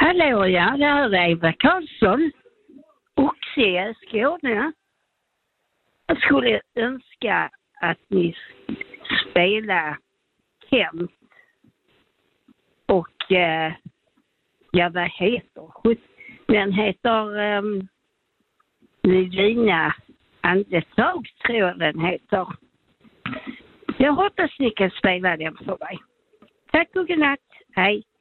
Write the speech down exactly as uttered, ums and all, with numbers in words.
Hallå, ja, det här är Eva Karlsson. Oxie, Skåne. Jag skulle önska att ni spelar Kent. Och eh, ja, vad heter den? heter um, Lidina Andetag, tror jag den heter. Jag hoppas ni kan spela den för mig. Tack och godnatt. Hej.